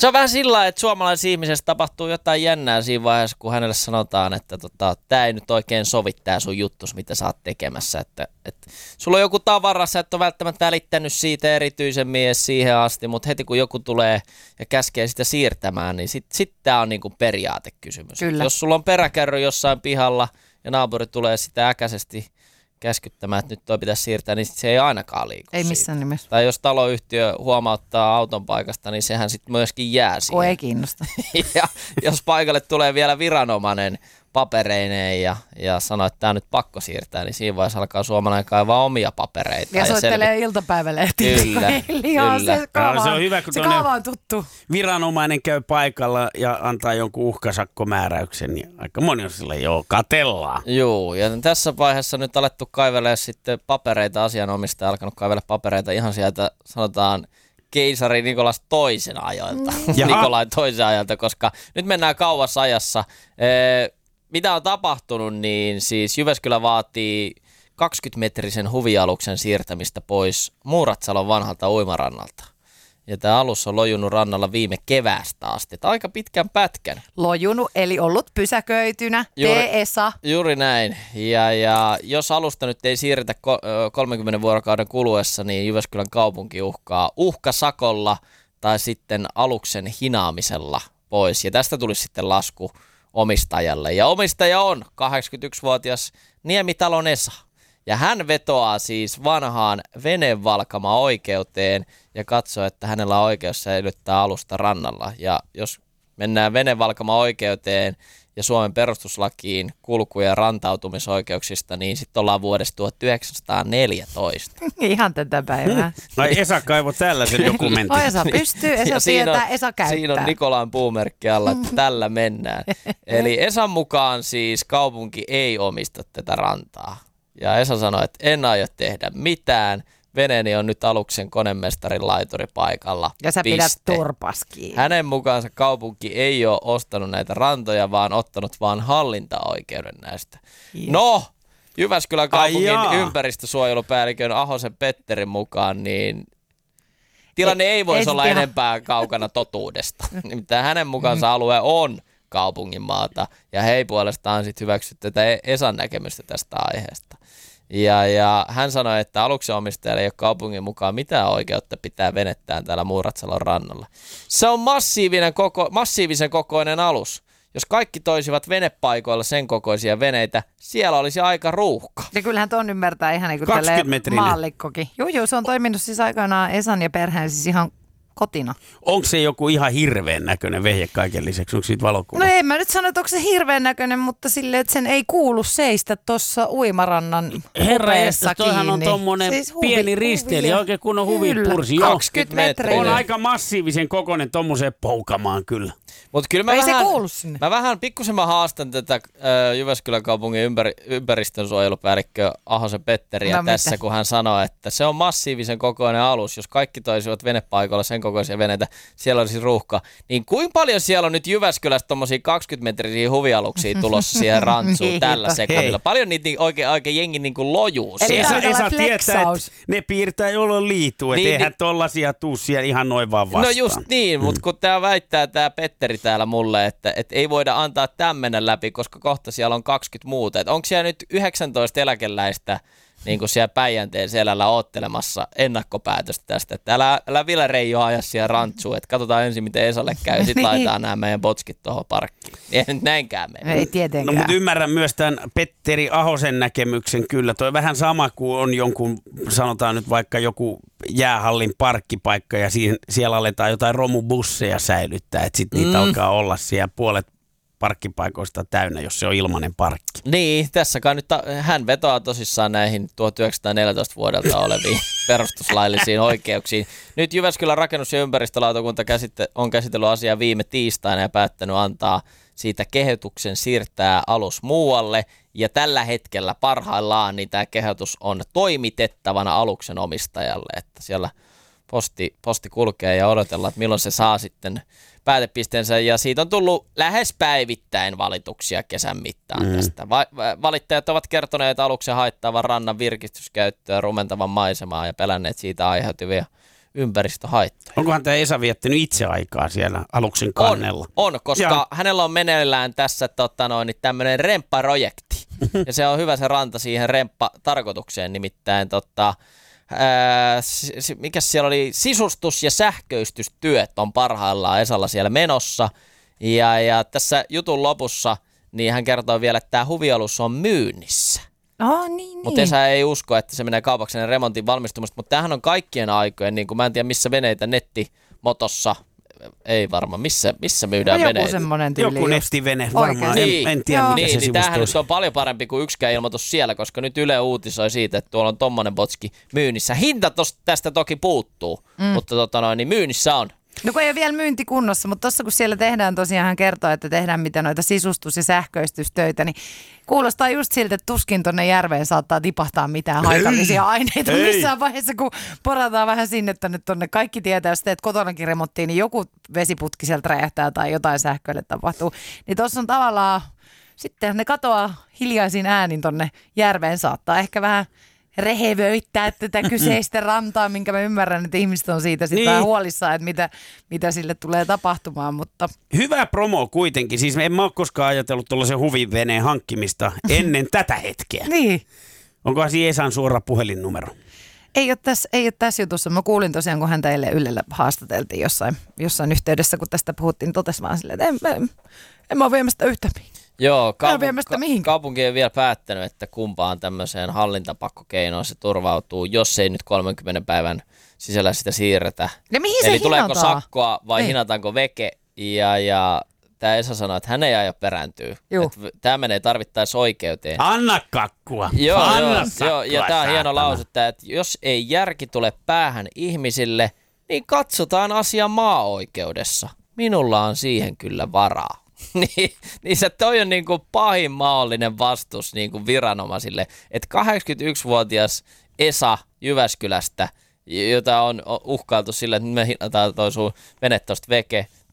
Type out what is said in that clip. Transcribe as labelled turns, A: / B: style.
A: Se on vähän sillä lailla, että suomalaisessa ihmisessä tapahtuu jotain jännää siinä vaiheessa, kun hänelle sanotaan, että tämä ei nyt oikein sovi tää sun juttus, mitä sä oot tekemässä. Että sulla on joku tavara, sä et ole välttämättä välittänyt siitä erityisemmin edes siihen asti, mutta heti kun joku tulee ja käskee sitä siirtämään, niin sit tää on niinku periaatekysymys. Jos sulla on peräkärry jossain pihalla ja naapuri tulee sitä äkäisesti käskyttämään, että nyt toi pitäisi siirtää, niin se ei ainakaan liiku.
B: Ei missään nimessä.
A: Tai jos taloyhtiö huomauttaa auton paikasta, niin sehän sitten myöskin jää siihen.
B: Ei kiinnosta.
A: Ja jos paikalle tulee vielä viranomainen papereineen ja sanoo, että tämä on nyt pakko siirtää, niin siinä vaiheessa alkaa suomalainen kaivaa omia papereita.
B: Ja soittelee iltapäivälehtiä.
A: Kyllä.
C: Se on hyvä, kun
B: se kaava on tuttu.
C: Viranomainen käy paikalla ja antaa jonkun uhkasakkomääräyksen, niin aika moni on sillä katellaan.
A: Joo, ja tässä vaiheessa nyt alettu kaivelemaan sitten papereita, asianomistaja alkanut kaivella papereita ihan sieltä, sanotaan, keisari Nikolas toisen ajoilta. Nikolai toisen ajalta, koska nyt mennään kauas ajassa. Mitä on tapahtunut, niin siis Jyväskylä vaatii 20-metrisen huvialuksen siirtämistä pois Muuratsalon vanhalta uimarannalta. Ja tämä alus on lojunut rannalla viime keväästä asti. Tämä on aika pitkän pätkän.
B: Lojunut, eli ollut pysäköitynä. Tee Esa.
A: Juuri näin. Ja jos alusta nyt ei siirretä 30 vuorokauden kuluessa, niin Jyväskylän kaupunki uhkaa uhkasakolla tai sitten aluksen hinaamisella pois. Ja tästä tulisi sitten lasku omistajalle. Ja omistaja on 81-vuotias Niemitalon Esa. Ja hän vetoaa siis vanhaan venevalkama-oikeuteen ja katsoo, että hänellä on oikeus säilyttää alusta rannalla. Ja jos mennään venevalkama-oikeuteen ja Suomen perustuslakiin kulku- ja rantautumisoikeuksista, niin sitten ollaan vuodesta 1914.
B: Ihan tätä päivää.
C: Ai Esa kaivo tällaisen dokumentin.
B: Esa pystyy, Esa tietää, Esa käyttää.
A: Siinä on Nikolan puumerkki alla, että tällä mennään. Eli Esan mukaan siis kaupunki ei omista tätä rantaa. Ja Esa sanoi, että en aio tehdä mitään. Veneeni on nyt aluksen konemestarin laituripaikalla.
B: Ja sä pidät turpas kiinni.
A: Hänen mukaansa kaupunki ei ole ostanut näitä rantoja, vaan ottanut vaan hallintaoikeuden näistä. Yes. No, Jyväskylän kaupungin ympäristösuojelupäällikön Ahosen Petterin mukaan, niin tilanne ei voisi olla enempää kaukana totuudesta. Nimittäin hänen mukaansa alue on kaupungin maata, ja he ei puolestaan sitten hyväksy tätä Esan näkemystä tästä aiheesta. Ja hän sanoi, että aluksen omistajalle ei ole kaupungin mukaan mitään oikeutta pitää venettään täällä Muuratsalon rannalla. Se on massiivisen kokoinen alus. Jos kaikki toisivat venepaikoilla sen kokoisia veneitä, siellä olisi aika ruuhka.
B: Ja kyllähän tuon ymmärtää ihan niin kuin maallikkokin. Joo, se on toiminut siis aikanaan Esan ja perheen siis ihan kotina.
C: Onko se joku ihan hirveän näköinen vehje kaiken lisäksi? Onko siitä valokuva?
B: No en mä nyt sano, että onko se hirveän näköinen, mutta silleen, että sen ei kuulu seistä tuossa uimarannan hupeessa kiinni.
C: Toihan on tommonen siis pieni risteili, oikein kun on huvipursi.
B: 20 metriä.
C: On aika massiivisen kokoinen tommoseen poukamaan kyllä.
A: Mutta kyllä
B: ei se kuulu sinne.
A: Pikkusen haastan tätä Jyväskylän kaupungin ympäristönsuojelupäällikkö Ahosen Petteriä tässä, kun hän sanoi, että se on massiivisen kokoinen alus. Jos kaikki toisivat venepaikoilla sen kokoisia veneitä, siellä olisi ruuhka. Niin kuinka paljon siellä on nyt Jyväskylässä tommosia 20-metrisiä huvialuksia tulossa siihen rantsuun tällä sekundilla? Paljon niitä oikein jengi niin kuin lojuu siellä.
C: Esa tietää, että ne piirtää jolloin liituu, että eihän tollasia tuu siellä ihan noin vaan vastaan.
A: No just niin, mutta kun tää väittää tää Petteri täällä mulle, että ei voida antaa tämän mennä läpi, koska kohta siellä on 20 muuta. Et onko siellä nyt 19 eläkeläistä niin kuin siellä Päijänteen selällä oottelemassa ennakkopäätöstä tästä, että älä vielä Reijo aja siellä rantsuun, että katsotaan ensin miten Esalle käy ja sitten laitetaan nämä meidän botskit tuohon parkkiin. Ei nyt näinkään mene.
B: Ei tietenkään.
C: No mutta ymmärrän myös tämän Petteri Ahosen näkemyksen kyllä. Toi vähän sama kuin on jonkun, sanotaan nyt vaikka joku jäähallin parkkipaikka ja siellä aletaan jotain romubusseja säilyttää, että sitten niitä alkaa olla siellä puolet parkkipaikoista täynnä, jos se on ilmainen parkki.
A: Niin, tässäkään nyt hän vetoaa tosissaan näihin 1914 vuodelta oleviin perustuslaillisiin oikeuksiin. Nyt Jyväskylän rakennus- ja ympäristölautakunta on käsitellyt asiaa viime tiistaina ja päättänyt antaa siitä kehotuksen siirtää alus muualle. Ja tällä hetkellä parhaillaan niin tämä kehotus on toimitettavana aluksen omistajalle, että siellä posti kulkee ja odotellaan, että milloin se saa sitten päätepisteensä, ja siitä on tullut lähes päivittäin valituksia kesän mittaan tästä. Valittajat ovat kertoneet aluksen haittaavan rannan virkistyskäyttöä, rumentavan maisemaa ja pelänneet siitä aiheutuvia ympäristöhaittoja.
C: Onkohan tämä Esa viettänyt itse aikaa siellä aluksen kannella?
A: On, koska hänellä on meneillään tässä tämmöinen remppaprojekti. Ja se on hyvä se ranta siihen remppa-tarkoitukseen, nimittäin mikäs siellä oli, sisustus- ja sähköistystyöt on parhaillaan Esalla siellä menossa. Ja tässä jutun lopussa niin hän kertoo vielä, että tämä huvialus on myynnissä.
B: Niin.
A: Mutta Esa ei usko, että se menee kaupaksi sen remontin valmistumista, mutta tämähän on kaikkien aikojen, niin kuin mä en tiedä missä veneitä nettimotossa, ei varmaan, missä myydään
B: joku
A: veneitä.
B: Semmoinen tyyli.
C: Joku nettivene varmaan, en tiedä mikä se sivusto
A: tämähän nyt on paljon parempi kuin yksikään ilmoitus siellä, koska nyt Yle uutisoi siitä, että tuolla on tommonen botski myynnissä. Hinta tästä toki puuttuu, mutta niin myynnissä on.
B: No kun ei ole vielä myyntikunnossa, mutta tuossa kun siellä tehdään tosiaan, hän kertoo, että tehdään mitä noita sisustus- ja sähköistystöitä, niin kuulostaa just siltä, että tuskin tuonne järveen saattaa tipahtaa mitään haitallisia aineita missään vaiheessa, kun porataan vähän sinne tuonne. Kaikki tietää sitten, että kotonakin remonttiin, niin joku vesiputki sieltä räjähtää tai jotain sähköille tapahtuu. Niin tuossa on tavallaan, sitten ne katoaa hiljaisin äänin tuonne järveen, saattaa ehkä vähän rehevöittää tätä kyseistä rantaa, minkä mä ymmärrän, että ihmiset on siitä sitten vähän huolissaan, että mitä sille tulee tapahtumaan, mutta...
C: Hyvä promo kuitenkin, siis en mä ole koskaan ajatellut tuollaisen huviveneen hankkimista ennen tätä hetkeä.
B: Niin.
C: Onkohan siinä Esan suora puhelinnumero?
B: Ei ole tässä jutussa. Mä kuulin tosiaan, kun häntä eilen Ylellä haastateltiin jossain yhteydessä, kun tästä puhuttiin, niin totesi vaan silleen, että en mä ole viemästä yhtään mihin.
A: Joo, kaupunki ei vielä päättänyt, että kumpaan tämmöiseen hallintapakkokeinoon se turvautuu, jos ei nyt 30 päivän sisällä sitä siirretä.
B: Ja mihin
A: eli
B: se
A: tuleeko
B: hinataan?
A: sakkoa vai hinataanko veke? Ja tämä Esa sanoi, että hän ei aio perääntyä. Tämä menee tarvittaessa oikeuteen.
C: Anna kakkua.
A: Joo, ja tämä on hieno lause, että jos ei järki tule päähän ihmisille, niin katsotaan asia maaoikeudessa. Minulla on siihen kyllä varaa. niin se toi on niin kuin pahin mahdollinen vastus niin kuin viranomaisille, että 81-vuotias Esa Jyväskylästä, jota on uhkailtu sillä, että me hinnataan toi sun vene tosta veke,